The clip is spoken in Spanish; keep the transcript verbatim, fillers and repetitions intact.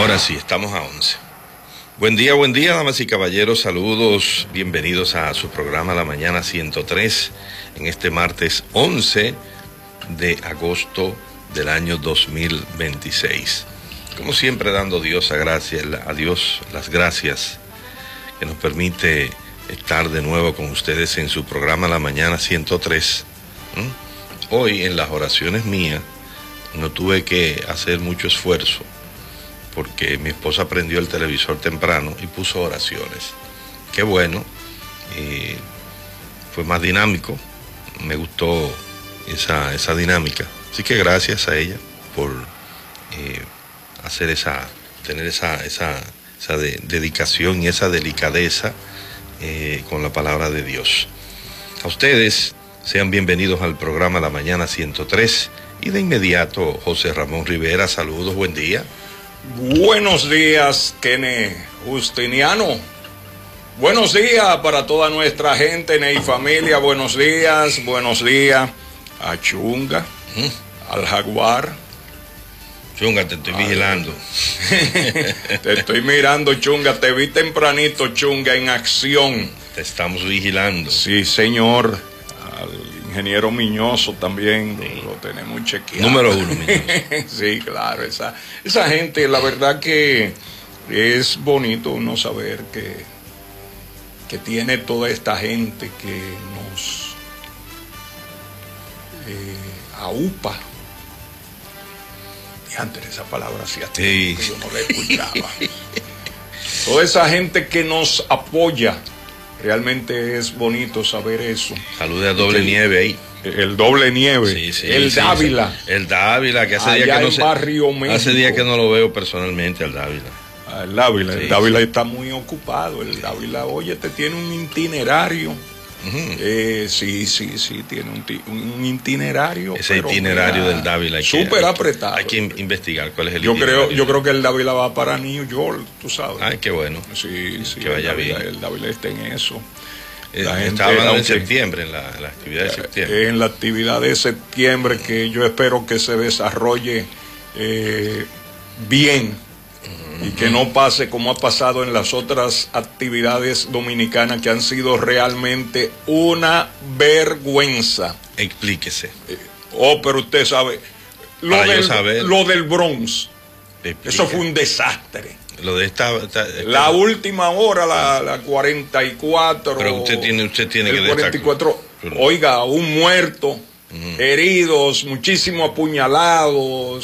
Ahora sí, estamos a once. Buen día, buen día, damas y caballeros, saludos, bienvenidos a su programa La Mañana ciento tres, en este martes once de agosto del año dos mil veintiséis. Como siempre, dando Dios a, gracias, a Dios las gracias que nos permite estar de nuevo con ustedes en su programa La Mañana ciento tres. ¿Mm? Hoy, en las oraciones mías, no tuve que hacer mucho esfuerzo, porque mi esposa prendió el televisor temprano y puso oraciones. Qué bueno, eh, fue más dinámico, me gustó esa, esa dinámica. Así que gracias a ella por eh, hacer esa, tener esa, esa, esa de, dedicación y esa delicadeza eh, con la palabra de Dios. A ustedes, sean bienvenidos al programa La Mañana ciento tres, y de inmediato José Ramón Rivera, saludos, buen día. Buenos días, Kene Justiniano. Buenos días para toda nuestra gente, Ney familia. Buenos días, buenos días a Chunga, ¿Mm? al Jaguar. Chunga, te estoy Ay, vigilando. Te estoy mirando, Chunga. Te vi tempranito, Chunga, en acción. Te estamos vigilando. Sí, señor. Al ingeniero Miñoso también, sí. lo, lo tenemos chequeado. Número uno, Miñoso. Sí, claro, esa, esa gente, la verdad que es bonito uno saber que, que tiene toda esta gente que nos eh, aupa. Y antes esa palabra sí, sí. yo no la escuchaba. Toda esa gente que nos apoya. Realmente es bonito saber eso. Salude a Doble el, Nieve ahí. El Doble Nieve. Sí, sí, el sí, Dávila. Sí. El Dávila, que hace Allá día que no en se, Barrio México. Hace días que no lo veo personalmente, al Dávila. El Dávila, sí, el Dávila sí. está muy ocupado. El Dávila, oye, te tiene un itinerario. Uh-huh. eh, sí, sí, sí, tiene un, un itinerario. Ese pero itinerario mira, del Dávila. Súper apretado. Hay que investigar cuál es el yo itinerario. Creo, yo creo que el Dávila va para New York, tú sabes. Ay, qué bueno. Sí, sí. Que vaya el Dávila, bien. El Dávila está en eso. La gente, está hablando aunque, en septiembre, en la, en la actividad de septiembre. En la actividad de septiembre, que yo espero que se desarrolle eh, bien uh-huh. y que no pase como ha pasado en las otras actividades dominicanas que han sido realmente una vergüenza. Explíquese. Eh, oh, pero usted sabe, lo, del, lo del Bronx, Explica. Eso fue un desastre. Lo de esta, esta, esta la última hora, la, la cuarenta y cuatro. Pero usted tiene, usted tiene que cuarenta y cuatro, oiga, un muerto, uh-huh. heridos, muchísimos apuñalados.